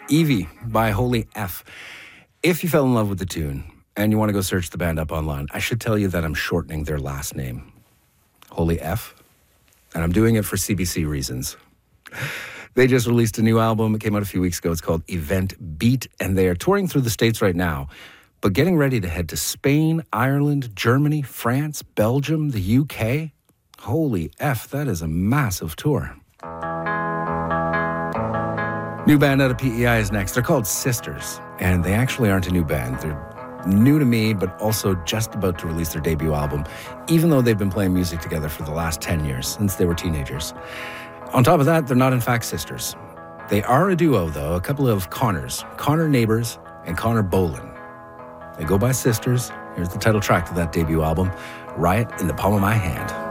Evie by Holy F. If you fell in love with the tune and you want to go search the band up online, I should tell you that I'm shortening their last name, Holy F, and I'm doing it for CBC reasons. They just released a new album. It came out a few weeks ago. It's called Event Beat, and they are touring through the States right now, but getting ready to head to Spain, Ireland, Germany, France, Belgium, the UK. Holy F, that is a massive tour. New band out of PEI is next. They're called Sisters, and they actually aren't a new band. They're new to me, but also just about to release their debut album, even though they've been playing music together for the last 10 years, since they were teenagers. On top of that, they're not in fact sisters. They are a duo, though, a couple of Connors, Connor Neighbors and Connor Bolin. They go by Sisters. Here's the title track to that debut album, Riot in the Palm of My Hand.